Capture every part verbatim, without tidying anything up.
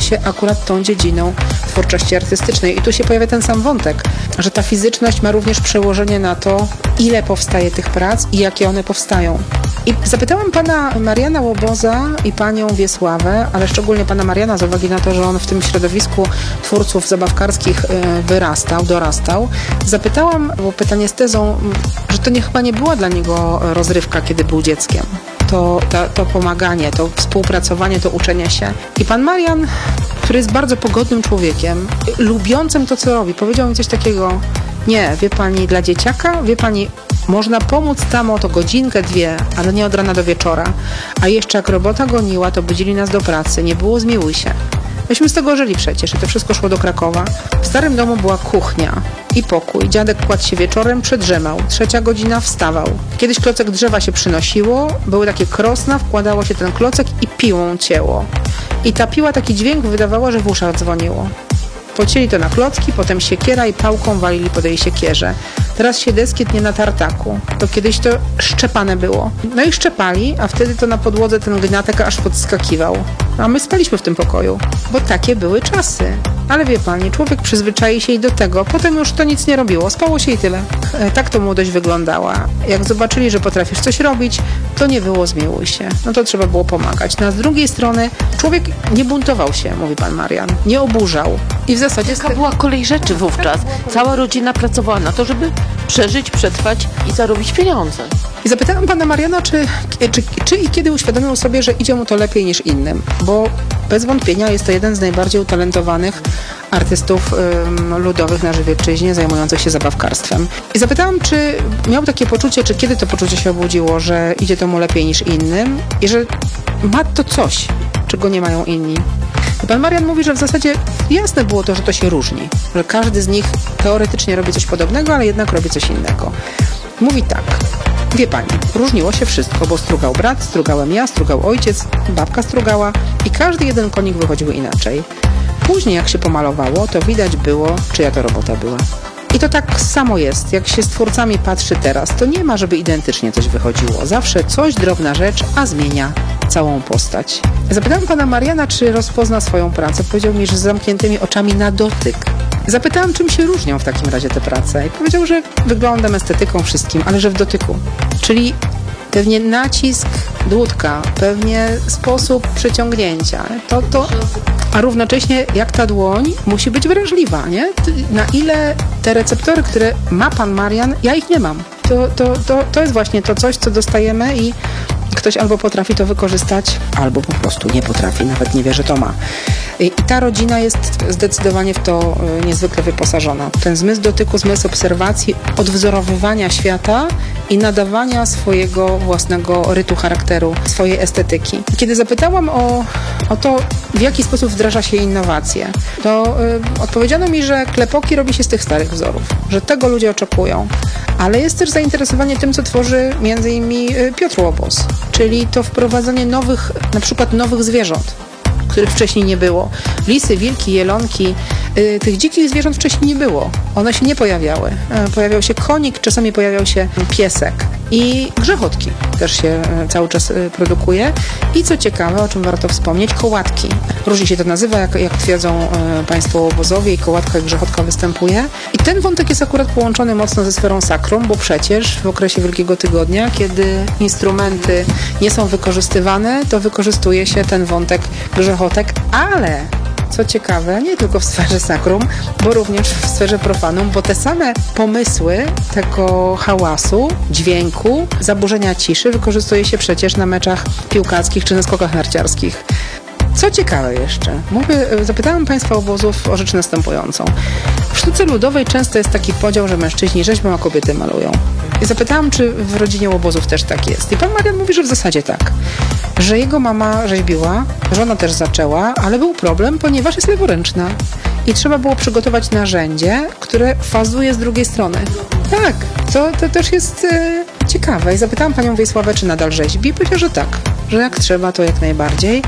się akurat tą dziedziną twórczości artystycznej. I tu się pojawia ten sam wątek, że ta fizyczność ma również przełożenie na to, ile powstaje tych prac i jakie one powstają. I zapytałam pana Mariana Łoboza i panią Wiesławę, ale szczególnie pana Mariana z uwagi na to, że on w tym środowisku twórców zabawkarskich wyrastał, dorastał. Zapytałam, bo pytanie z tezą, że to nie, chyba nie była dla niego rozrywka, kiedy był dzieckiem. To, to, to pomaganie, to współpracowanie, to uczenie się. I pan Marian, który jest bardzo pogodnym człowiekiem, lubiącym to, co robi, powiedział mi coś takiego: nie, wie pani, dla dzieciaka, wie pani, można pomóc tam o to godzinkę, dwie, ale nie od rana do wieczora. A jeszcze jak robota goniła, to budzili nas do pracy, nie było zmiłuj się. Myśmy z tego żyli przecież i to wszystko szło do Krakowa. W starym domu była kuchnia i pokój. Dziadek kładł się wieczorem, przedrzemał. Trzecia godzina wstawał. Kiedyś klocek drzewa się przynosiło, były takie krosna, wkładało się ten klocek i piłą cięło. I ta piła taki dźwięk wydawała, że w uszach dzwoniło. Pocięli to na klocki, potem siekiera i pałką walili po tej siekierze. Teraz się deskiet nie na tartaku. To kiedyś to szczepane było. No i szczepali, a wtedy to na podłodze ten gnatek aż podskakiwał. A my spaliśmy w tym pokoju, bo takie były czasy. Ale wie pani, człowiek przyzwyczai się i do tego, potem już to nic nie robiło, spało się i tyle. E, tak to młodość wyglądała. Jak zobaczyli, że potrafisz coś robić, to nie było zmiłuj się. No to trzeba było pomagać. No a z drugiej strony człowiek nie buntował się, mówi pan Marian, nie oburzał. I w zasadzie... Taka była kolej rzeczy wówczas. Cała rodzina pracowała na to, żeby przeżyć, przetrwać i zarobić pieniądze. I zapytałam pana Mariana, czy, czy, czy i kiedy uświadomił sobie, że idzie mu to lepiej niż innym, bo bez wątpienia jest to jeden z najbardziej utalentowanych artystów ym, ludowych na Żywiecczyźnie, zajmujących się zabawkarstwem. I zapytałam, czy miał takie poczucie, czy kiedy to poczucie się obudziło, że idzie to mu lepiej niż innym i że ma to coś, czego nie mają inni. I pan Marian mówi, że w zasadzie jasne było to, że to się różni, że każdy z nich teoretycznie robi coś podobnego, ale jednak robi coś innego. Mówi tak: wie pani, różniło się wszystko, bo strugał brat, strugałem ja, strugał ojciec, babka strugała i każdy jeden konik wychodził inaczej. Później jak się pomalowało, to widać było, czyja to robota była. I to tak samo jest, jak się z twórcami patrzy teraz, to nie ma, żeby identycznie coś wychodziło. Zawsze coś, drobna rzecz, a zmienia całą postać. Zapytałam pana Mariana, czy rozpozna swoją pracę. Powiedział mi, że z zamkniętymi oczami na dotyk. Zapytałam, czym się różnią w takim razie te prace. I powiedział, że wyglądem, estetyką, wszystkim, ale że w dotyku. Czyli pewnie nacisk dłutka, pewnie sposób przyciągnięcia. To, to, a równocześnie jak ta dłoń musi być wrażliwa, nie? Na ile te receptory, które ma pan Marian, ja ich nie mam. To, to, to, to jest właśnie to coś, co dostajemy i ktoś albo potrafi to wykorzystać, albo po prostu nie potrafi, nawet nie wie, że to ma. I ta rodzina jest zdecydowanie w to niezwykle wyposażona. Ten zmysł dotyku, zmysł obserwacji, odwzorowywania świata i nadawania swojego własnego rytu charakteru, swojej estetyki. Kiedy zapytałam o, o to, w jaki sposób wdraża się innowacje, to y, odpowiedziano mi, że klepoki robi się z tych starych wzorów, że tego ludzie oczekują. Ale jest też zainteresowanie tym, co tworzy między innymi Piotr Łobos, czyli to wprowadzenie nowych, na przykład nowych zwierząt, których wcześniej nie było. Lisy, wilki, jelonki, yy, tych dzikich zwierząt wcześniej nie było. One się nie pojawiały. Yy, pojawiał się konik, czasami pojawiał się piesek. I grzechotki też się yy, cały czas yy, produkuje. I co ciekawe, o czym warto wspomnieć, kołatki. Różnie się to nazywa, jak, jak twierdzą yy, państwo łobozowie, i kołatka i grzechotka występuje. I ten wątek jest akurat połączony mocno ze sferą sakrum, bo przecież w okresie Wielkiego Tygodnia, kiedy instrumenty nie są wykorzystywane, to wykorzystuje się ten wątek grzechotek, ale co ciekawe, nie tylko w sferze sakrum, bo również w sferze profanum, bo te same pomysły tego hałasu, dźwięku, zaburzenia ciszy wykorzystuje się przecież na meczach piłkarskich czy na skokach narciarskich. Co ciekawe jeszcze, mówię, zapytałam państwa obozów o rzecz następującą. W sztuce ludowej często jest taki podział, że mężczyźni rzeźbią, a kobiety malują. I zapytałam, czy w rodzinie Łobozów też tak jest. I pan Marian mówi, że w zasadzie tak. Że jego mama rzeźbiła, żona też zaczęła, ale był problem, ponieważ jest leworęczna. I trzeba było przygotować narzędzie, które fazuje z drugiej strony. Tak, to, to też jest e, ciekawe. I zapytałam panią Wiesławę, czy nadal rzeźbi. I powiedziała, że tak, że jak trzeba, to jak najbardziej.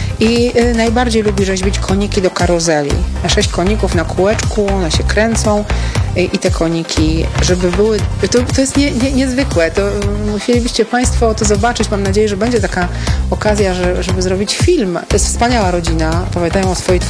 I y, najbardziej lubi rzeźbić koniki do karuzeli. Sześć koników na kółeczku, one się kręcą y, i te koniki, żeby były... To, to jest nie, nie, niezwykłe. To, y, musielibyście państwo to zobaczyć. Mam nadzieję, że będzie taka okazja, że, żeby zrobić film. To jest wspaniała rodzina. Pamiętają o swojej